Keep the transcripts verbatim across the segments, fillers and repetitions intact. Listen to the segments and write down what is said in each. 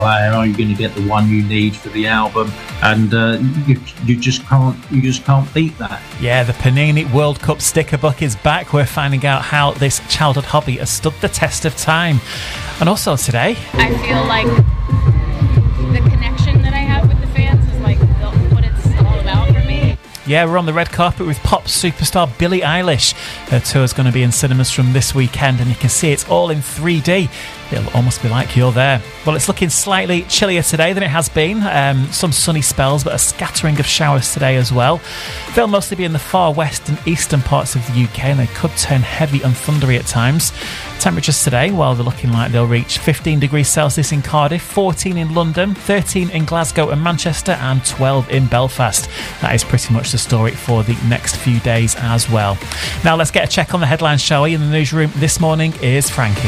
player? Are you going to get the one you need for the album? And uh, you, you just can't you just can't beat that. Yeah, the Panini World Cup sticker book is back. We're finding out how this childhood hobby has stood the test of time. And also today, I feel like the connection that I have with the fans is like what it's all about for me. Yeah, we're on the red carpet with pop superstar Billie Eilish. Her tour is going to be in cinemas from this weekend, and you can see it's all in three D. It'll almost be like you're there. Well, it's looking slightly chillier today than it has been. Um, some sunny spells, but a scattering of showers today as well. They'll mostly be in the far west and eastern parts of the U K, and they could turn heavy and thundery at times. Temperatures today, well, they're looking like they'll reach fifteen degrees Celsius in Cardiff, fourteen in London, thirteen in Glasgow and Manchester, and twelve in Belfast. That is pretty much the story for the next few days as well. Now let's get a check on the headlines, shall we? In the newsroom this morning is Frankie.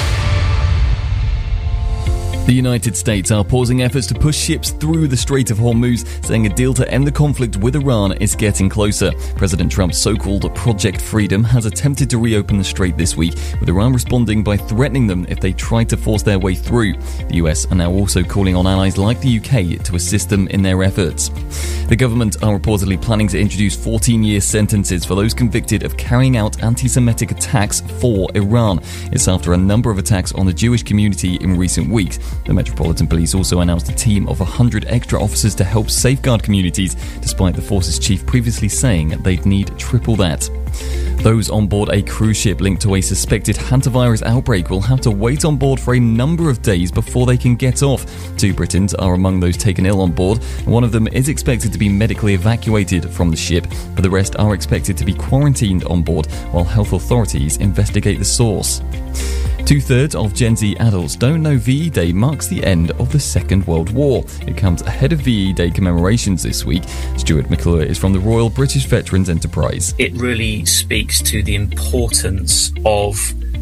The United States are pausing efforts to push ships through the Strait of Hormuz, saying a deal to end the conflict with Iran is getting closer. President Trump's so-called Project Freedom has attempted to reopen the strait this week, with Iran responding by threatening them if they try to force their way through. The U S are now also calling on allies like the U K to assist them in their efforts. The government are reportedly planning to introduce fourteen-year sentences for those convicted of carrying out anti-Semitic attacks for Iran. It's after a number of attacks on the Jewish community in recent weeks. The Metropolitan Police also announced a team of one hundred extra officers to help safeguard communities, despite the force's chief previously saying they'd need triple that. Those on board a cruise ship linked to a suspected hantavirus outbreak will have to wait on board for a number of days before they can get off. Two Britons are among those taken ill on board, and one of them is expected to be medically evacuated from the ship, but the rest are expected to be quarantined on board while health authorities investigate the source. Two-thirds of Gen Z adults don't know V E Day marks the end of the Second World War. It comes ahead of V E Day commemorations this week. Stuart McClure is from the Royal British Veterans Enterprise. It really speaks to the importance of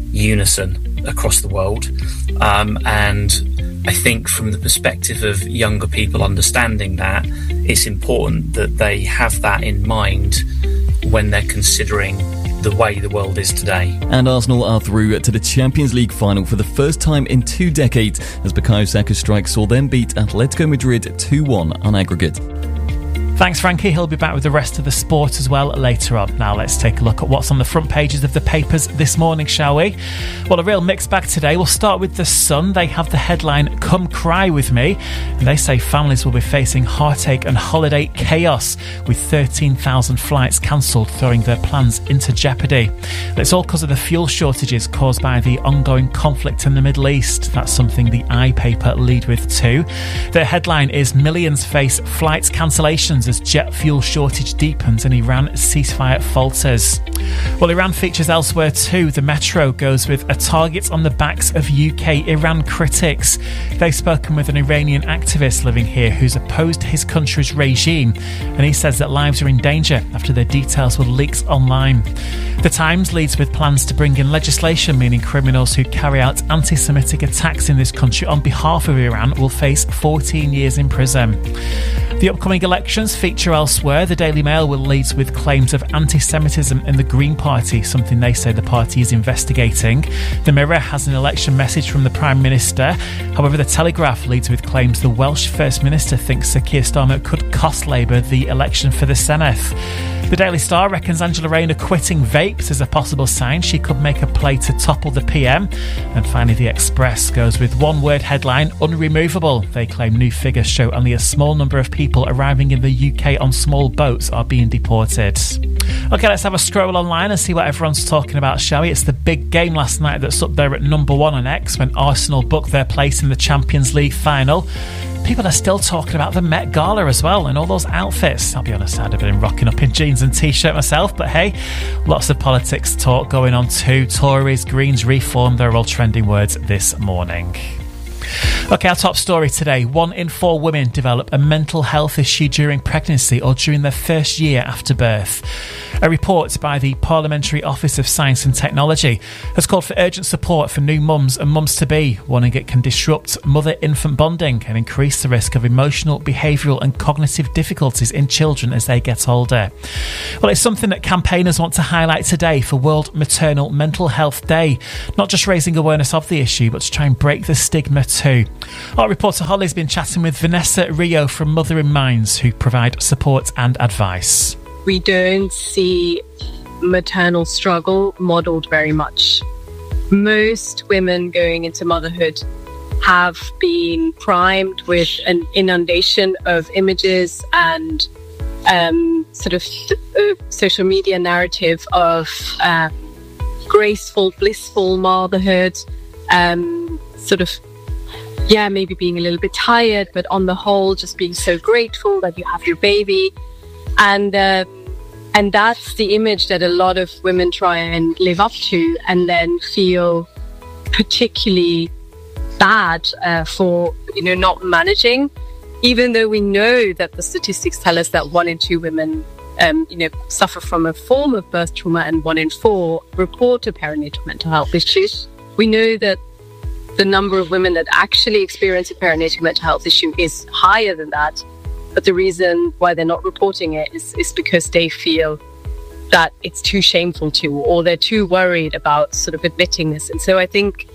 unison across the world. Um, and I think from the perspective of younger people understanding that, it's important that they have that in mind when they're considering the way the world is today. And Arsenal are through to the Champions League final for the first time in two decades, as Bukayo Saka's strike saw them beat Atletico Madrid two one on aggregate. Thanks, Frankie. He'll be back with the rest of the sport as well later on. Now let's take a look at what's on the front pages of the papers this morning, shall we? Well, a real mixed bag today. We'll start with The Sun. They have the headline, "Come Cry With Me." And they say families will be facing heartache and holiday chaos, with thirteen thousand flights cancelled, throwing their plans into jeopardy. It's all because of the fuel shortages caused by the ongoing conflict in the Middle East. That's something the I paper lead with too. Their headline is, "Millions face flights cancellations as jet fuel shortage deepens and Iran ceasefire falters." Well, Iran features elsewhere too. The Metro goes with a target on the backs of U K Iran critics. They've spoken with an Iranian activist living here who's opposed his country's regime, and he says that lives are in danger after their details were leaked online. The Times leads with plans to bring in legislation meaning criminals who carry out anti-Semitic attacks in this country on behalf of Iran will face fourteen years in prison. The upcoming elections feature elsewhere. The Daily Mail will lead with claims of anti-Semitism in the Green Party, something they say the party is investigating. The Mirror has an election message from the Prime Minister. However, the Telegraph leads with claims the Welsh First Minister thinks Sir Keir Starmer could cost Labour the election for the Senedd. The Daily Star reckons Angela Rayner quitting vapes is a possible sign she could make a play to topple the P M. And finally, The Express goes with one-word headline, "Unremovable." They claim new figures show only a small number of people arriving in the U K on small boats are being deported. Okay, let's have a scroll online and see what everyone's talking about, shall we? It's the big game last night that's up there at number one on X when Arsenal booked their place in the Champions League final. People are still talking about the Met Gala as well and all those outfits. I'll be honest, I'd have been rocking up in jeans and t-shirt myself, but hey, lots of politics talk going on too. Tories, Greens, Reform, they're all trending words this morning. Okay, our top story today. One in four women develop a mental health issue during pregnancy or during their first year after birth. A report by the Parliamentary Office of Science and Technology has called for urgent support for new mums and mums-to-be, warning it can disrupt mother-infant bonding and increase the risk of emotional, behavioural and cognitive difficulties in children as they get older. Well, it's something that campaigners want to highlight today for World Maternal Mental Health Day, not just raising awareness of the issue, but to try and break the stigma too. Our reporter Holly's been chatting with Vanessa Rio from Mother in Minds, who provide support and advice. We don't see maternal struggle modelled very much. Most women going into motherhood have been primed with an inundation of images and um, sort of uh, social media narrative of uh, graceful, blissful motherhood, um, sort of, yeah, maybe being a little bit tired, but on the whole, just being so grateful that you have your baby. And uh, and that's the image that a lot of women try and live up to, and then feel particularly bad uh, for, you know, not managing, even though we know that the statistics tell us that one in two women, um, you know, suffer from a form of birth trauma, and one in four report a perinatal mental health issues. We know that the number of women that actually experience a perinatal mental health issue is higher than that. But the reason why they're not reporting it is, is because they feel that it's too shameful to, or they're too worried about sort of admitting this. And so I think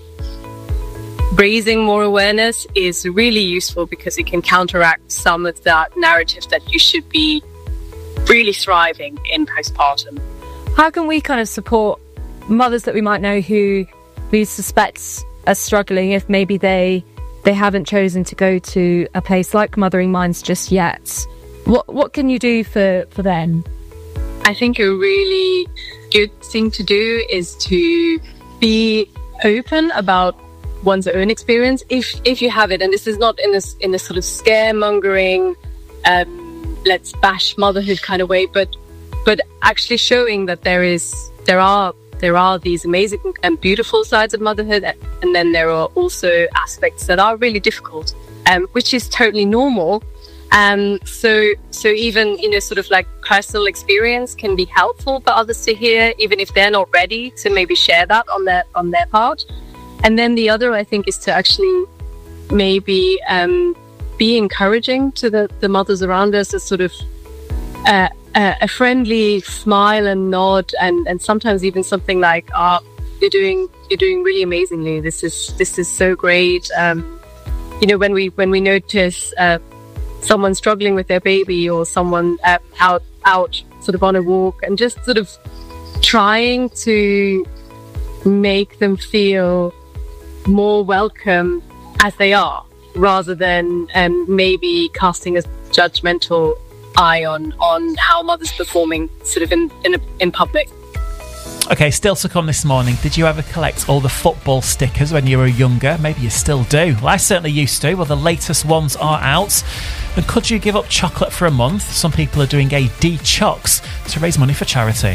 raising more awareness is really useful, because it can counteract some of that narrative that you should be really thriving in postpartum. How can we kind of support mothers that we might know who we suspect are struggling, if maybe they they haven't chosen to go to a place like Mothering Minds just yet? What what can you do for, for them? I think a really good thing to do is to be open about one's own experience, if if you have it. And this is not in this in a sort of scaremongering, um, let's bash motherhood kind of way, but but actually showing that there is there are there are these amazing and beautiful sides of motherhood, and then there are also aspects that are really difficult, um, which is totally normal. Um, so so even, you know, sort of like personal experience can be helpful for others to hear, even if they're not ready to maybe share that on their on their part. And then the other, I think, is to actually maybe um, be encouraging to the, the mothers around us, as sort of uh, uh, a friendly smile and nod, and, and sometimes even something like, "Oh, you're doing you're doing really amazingly. This is this is so great." Um, you know, when we when we notice uh, someone struggling with their baby, or someone uh, out out sort of on a walk, and just sort of trying to make them feel more welcome as they are, rather than um, maybe casting a judgmental eye on on how mothers performing sort of in in, a, in public. Okay, still to come this morning. Did you ever collect all the football stickers when you were younger? Maybe you still do. Well, I certainly used to. Well, the latest ones are out. And could you give up chocolate for a month? Some people are doing a D-Chocs to raise money for charity.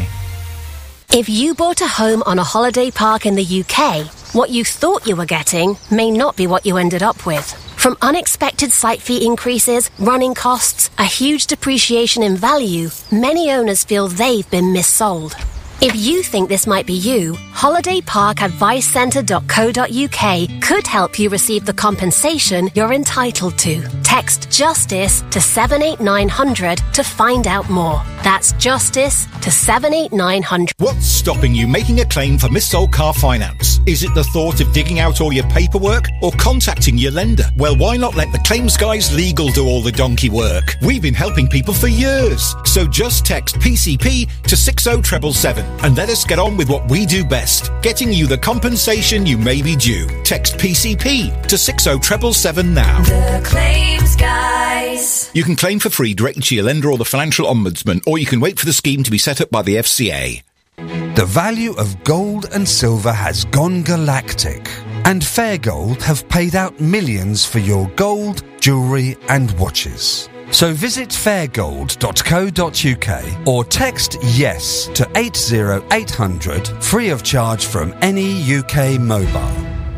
If you bought a home on a holiday park in the U K, what you thought you were getting may not be what you ended up with. From unexpected site fee increases, running costs, a huge depreciation in value, many owners feel they've been missold. If you think this might be you, holiday park advice centre dot co dot uk could help you receive the compensation you're entitled to. Text JUSTICE to seven eight nine hundred to find out more. That's JUSTICE to seven eight nine hundred. What's stopping you making a claim for missold car finance? Is it the thought of digging out all your paperwork, or contacting your lender? Well, why not let the Claims Guys Legal do all the donkey work? We've been helping people for years. So just text P C P to six oh seven seven and let us get on with what we do best, getting you the compensation you may be due. Text P C P to six oh seven seven now. The Claims Guys. You can claim for free directly to your lender or the Financial Ombudsman, or you can wait for the scheme to be set up by the F C A. The value of gold and silver has gone galactic, and Fair Gold have paid out millions for your gold, jewellery and watches. So visit fair gold dot co dot uk or text YES to eight oh eight hundred, free of charge from any U K mobile.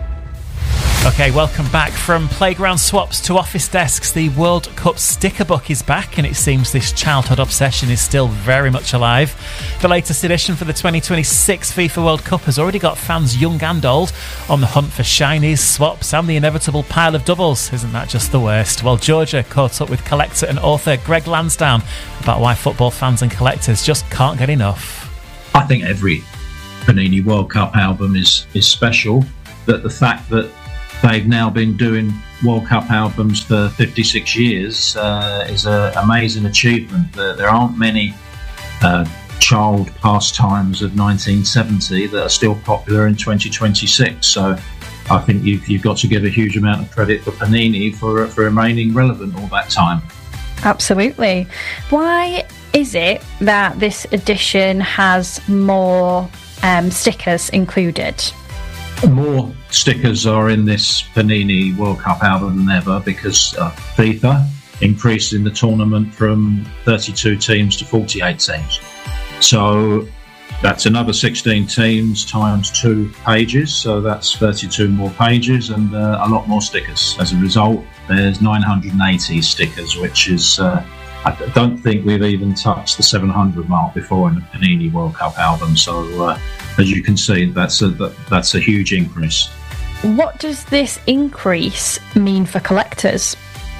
Okay, welcome back. From playground swaps to office desks, the World Cup sticker book is back, and it seems this childhood obsession is still very much alive. The latest edition for the twenty twenty-six FIFA World Cup has already got fans young and old on the hunt for shinies, swaps and the inevitable pile of doubles. Isn't that just the worst? Well, Georgia caught up with collector and author Greg Lansdowne about why football fans and collectors just can't get enough. I think every Panini World Cup album is, is special, but the fact that they've now been doing World Cup albums for fifty-six years uh, is an amazing achievement. There, there aren't many uh, child pastimes of nineteen seventy that are still popular in twenty twenty-six. So I think you've, you've got to give a huge amount of credit for Panini for, for remaining relevant all that time. Absolutely. Why is it that this edition has more um, stickers included? More stickers are in this Panini World Cup album than ever because uh, FIFA increased in the tournament from thirty-two teams to forty-eight teams. So that's another sixteen teams times two pages, so that's thirty-two more pages and uh, a lot more stickers. As a result, there's nine hundred eighty stickers, which is, uh, I don't think we've even touched the seven hundred mark before in the Panini World Cup album. So uh, as you can see, that's a, that's a huge increase. What does this increase mean for collectors?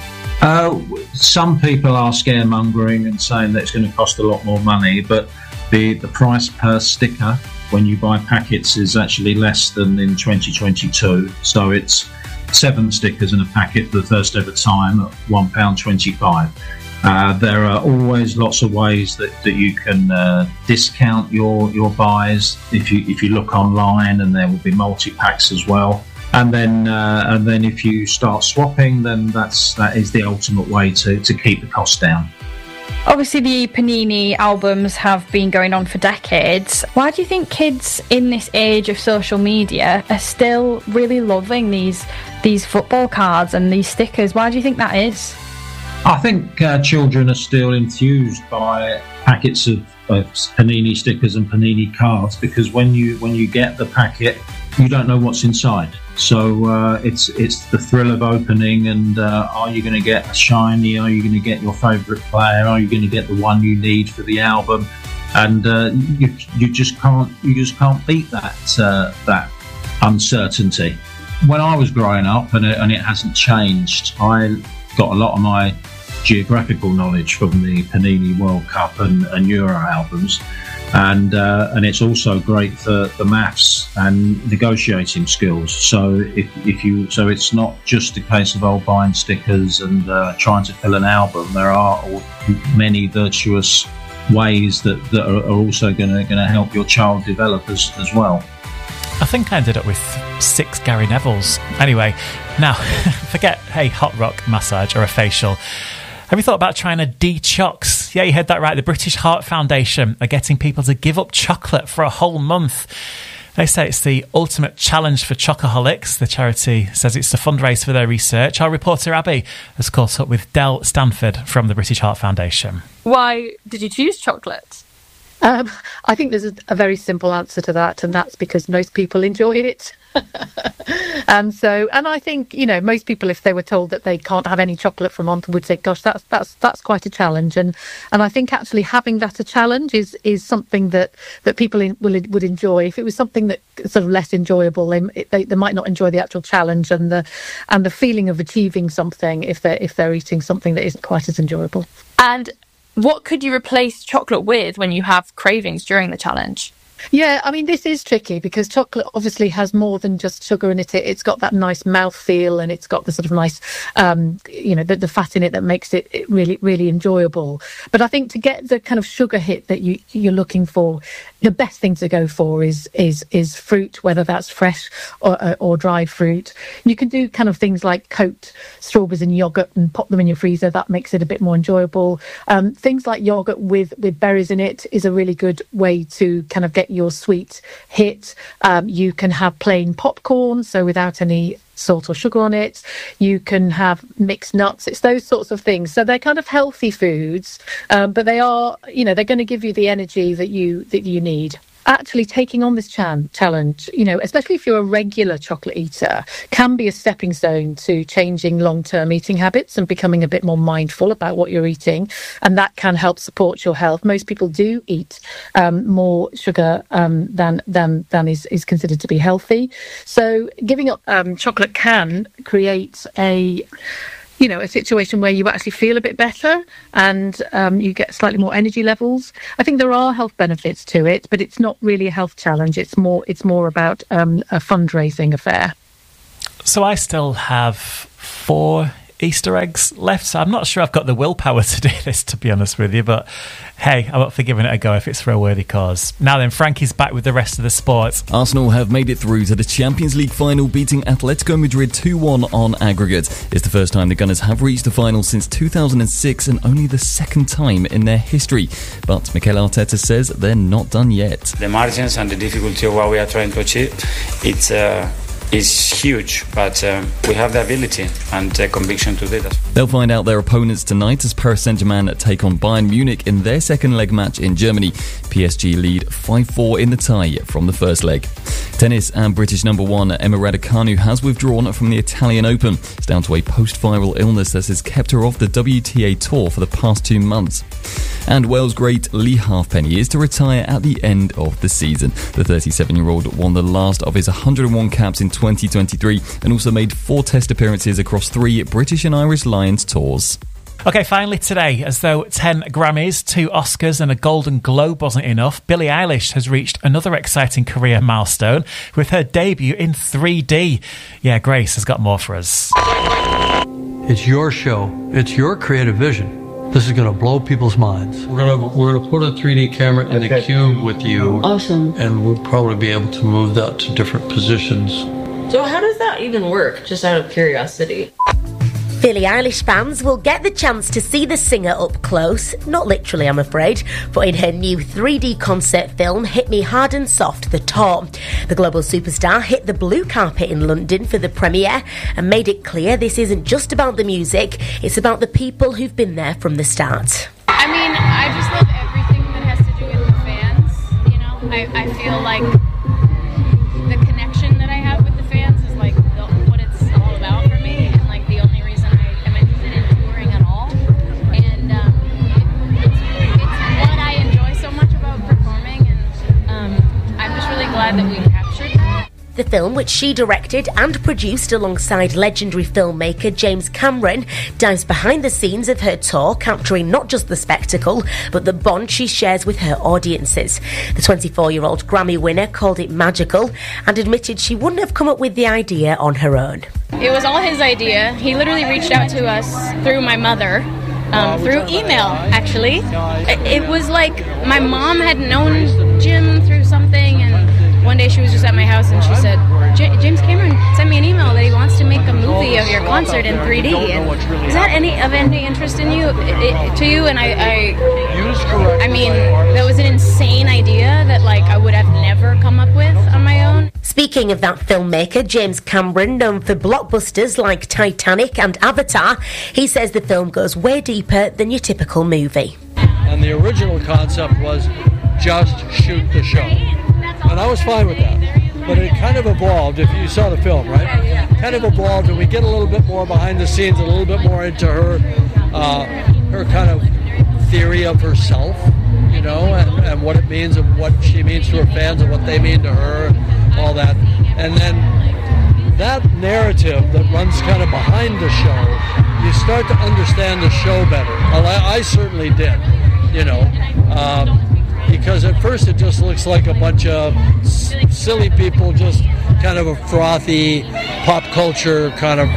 Uh, some people are scaremongering and saying that it's going to cost a lot more money, but the, the price per sticker when you buy packets is actually less than in twenty twenty-two. So it's seven stickers in a packet for the first ever time at one pound twenty-five. Uh, there are always lots of ways that, that you can uh, discount your, your buys if you if you look online, and there will be multi-packs as well. And then uh, and then if you start swapping, then that's that is the ultimate way to, to keep the cost down. Obviously, the Panini albums have been going on for decades. Why do you think kids in this age of social media are still really loving these these football cards and these stickers? Why do you think that is? I think uh, children are still enthused by packets of, of Panini stickers and Panini cards because when you when you get the packet, you don't know what's inside. So uh, it's it's the thrill of opening, and uh, are you going to get a shiny? Are you going to get your favourite player? Are you going to get the one you need for the album? And uh, you you just can't you just can't beat that uh, that uncertainty. When I was growing up, and it, and it hasn't changed, I got a lot of my geographical knowledge from the Panini World Cup and, and Euro albums. And uh, and it's also great for the maths and negotiating skills. So if if you so it's not just a case of old buying stickers and uh, trying to fill an album. There are many virtuous ways that, that are, are also going to going to help your child develop as as well. I think I ended up with six Gary Nevilles. Anyway, now forget hey hot rock massage or a facial. Have you thought about trying a detox? Yeah, you heard that right. The British Heart Foundation are getting people to give up chocolate for a whole month. They say it's the ultimate challenge for chocoholics. The charity says it's to fundraise for their research. Our reporter Abby has caught up with Del Stanford from the British Heart Foundation. Why did you choose chocolate? Um, I think there's a, a very simple answer to that, and that's because most people enjoy it. and so, and I think, you know, most people, if they were told that they can't have any chocolate from on, would say, "Gosh, that's that's that's quite a challenge." And and I think actually having that a challenge is is something that that people in, will would enjoy. If it was something that sort of less enjoyable, they, they they might not enjoy the actual challenge and the and the feeling of achieving something if they're if they're eating something that isn't quite as enjoyable. And what could you replace chocolate with when you have cravings during the challenge? Yeah, I mean, this is tricky because chocolate obviously has more than just sugar in it. It's got that nice mouthfeel and it's got the sort of nice, um, you know, the, the fat in it that makes it, it really, really enjoyable. But I think to get the kind of sugar hit that you, you're looking for, the best thing to go for is is is fruit, whether that's fresh or, or, or dry fruit. You can do kind of things like coat strawberries in yogurt and pop them in your freezer. That makes it a bit more enjoyable. Um, things like yogurt with, with berries in it is a really good way to kind of get your sweet hit. Um, you can have plain popcorn, so without any salt or sugar on it. You can have mixed nuts. It's those sorts of things. So they're kind of healthy foods, um, but they are, you know, they're going to give you the energy that you that you need. Actually taking on this chan- challenge, you know, especially if you're a regular chocolate eater, can be a stepping stone to changing long-term eating habits and becoming a bit more mindful about what you're eating. And that can help support your health. Most people do eat um, more sugar um, than than than is, is considered to be healthy. So giving up um, chocolate can create a you know, a situation where you actually feel a bit better and um, you get slightly more energy levels. I think there are health benefits to it, but it's not really a health challenge. It's more it's more about um, a fundraising affair. So I still have four Easter eggs left, so I'm not sure I've got the willpower to do this, to be honest with you, but hey, I'm up for giving it a go if it's for a worthy cause. Now then, Frankie's back with the rest of the sports. Arsenal have made it through to the Champions League final, beating Atletico Madrid two one on aggregate. It's the first time the Gunners have reached the final since two thousand six and only the second time in their history. But Mikel Arteta says they're not done yet. The margins and the difficulty of what we are trying to achieve, it's uh, is huge, but um, we have the ability and uh, conviction to do that. They'll find out their opponents tonight as Paris Saint-Germain take on Bayern Munich in their second leg match in Germany. P S G lead five four in the tie from the first leg. Tennis, and British number one Emma Raducanu has withdrawn from the Italian Open. It's down to a post-viral illness that has kept her off the W T A Tour for the past two months. And Wales great Lee Halfpenny is to retire at the end of the season. The thirty-seven-year-old won the last of his one hundred one caps in twenty twenty-three and also made four test appearances across three British and Irish Lions tours. Okay, finally today, as though ten Grammys, two Oscars and a Golden Globe wasn't enough, Billie Eilish has reached another exciting career milestone with her debut in three D. Yeah, Grace has got more for us. It's your show. It's your creative vision. This is going to blow people's minds. We're going to we're going to put a three D camera in okay. a cube with you. Awesome. And we'll probably be able to move that to different positions. So how does that even work, just out of curiosity? Billie Eilish fans will get the chance to see the singer up close, not literally I'm afraid, but in her new three D concert film Hit Me Hard and Soft, The Tour. The global superstar hit the blue carpet in London for the premiere and made it clear this isn't just about the music, it's about the people who've been there from the start. I mean, I just love everything that has to do with the fans, you know? I, I feel like the connection that I have with the fans is like the, what it's all about for me, and like the only reason I am interested in touring at all. And um, it, it's, it's what I enjoy so much about performing, and um, I'm just really glad that we captured that. The film, which she directed and produced alongside legendary filmmaker James Cameron, dives behind the scenes of her tour, capturing not just the spectacle, but the bond she shares with her audiences. The twenty-four-year-old Grammy winner called it magical and admitted she wouldn't have come up with the idea on her own. It was all his idea. He literally reached out to us through my mother. Um, through email, actually. It was like my mom had known Jim through something, and one day she was just at my house and she said, James Cameron sent me an email that he wants to make a movie of your concert in three D. And is that any of any interest in you, it, to you? And I, I, I mean, that was an insane idea that like I would have never come up with on my own. Speaking of that filmmaker, James Cameron, known for blockbusters like Titanic and Avatar, he says the film goes way deeper than your typical movie. And the original concept was just shoot the show. And I was fine with that. But it kind of evolved, if you saw the film, right? Kind of evolved, and we get a little bit more behind the scenes, a little bit more into her, uh, her kind of theory of herself, you know, and, and what it means and what she means to her fans and what they mean to her, all that. And then that narrative that runs kind of behind the show, you start to understand the show better. Well, I, I certainly did, you know, um, because at first it just looks like a bunch of s- silly people, just kind of a frothy pop culture kind of,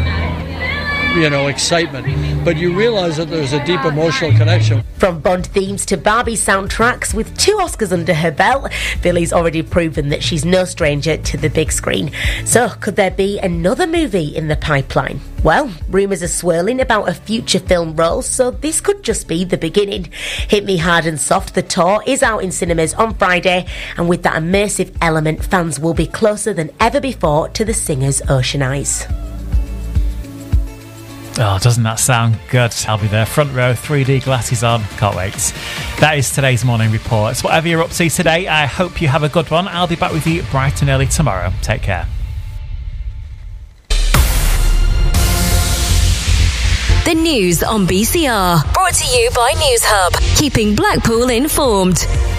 you know, excitement. But you realize that there's a deep emotional connection. From Bond themes to Barbie soundtracks, with two Oscars under her belt, Billie's already proven that she's no stranger to the big screen. So, could there be another movie in the pipeline? Well, rumours are swirling about a future film role, so this could just be the beginning. Hit Me Hard and Soft, The Tour, is out in cinemas on Friday, and with that immersive element, fans will be closer than ever before to the singer's Ocean Eyes. Oh, doesn't that sound good? I'll be there, front row, three D glasses on. Can't wait. That is today's morning report. So whatever you're up to today, I hope you have a good one. I'll be back with you bright and early tomorrow. Take care. The news on B C R, brought to you by News Hub, keeping Blackpool informed.